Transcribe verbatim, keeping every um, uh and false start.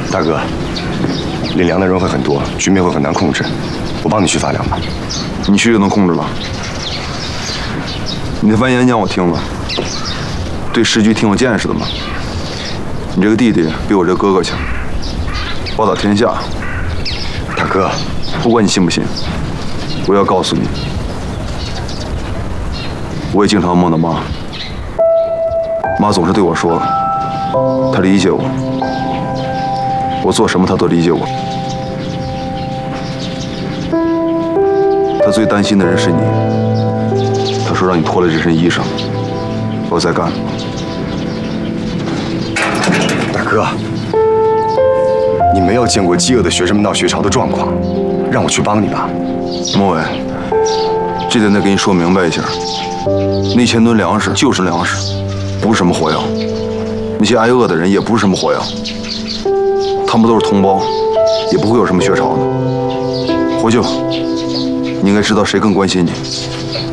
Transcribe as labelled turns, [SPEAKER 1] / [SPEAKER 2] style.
[SPEAKER 1] 大哥，领粮的人会很多，局面会很难控制，我帮你去发粮吧。
[SPEAKER 2] 你去就能控制了？你那番演讲我听了，对时局挺有见识的嘛。你这个弟弟比我这哥哥强，包打天下。
[SPEAKER 1] 大哥，
[SPEAKER 2] 不管你信不信，我要告诉你，我也经常梦到妈，妈总是对我说，她理解我，我做什么她都理解我。她最担心的人是你，她说让你脱了这身衣裳，我再干。
[SPEAKER 1] 大哥，你没有见过饥饿的学生们闹学潮的状况，让我去帮你吧。
[SPEAKER 2] 莫伟，这点得给你说明白一下，那千吨粮食就是粮食，不是什么火药；那些挨饿的人也不是什么火药，他们都是同胞，也不会有什么血潮的。回去吧，你应该知道谁更关心你。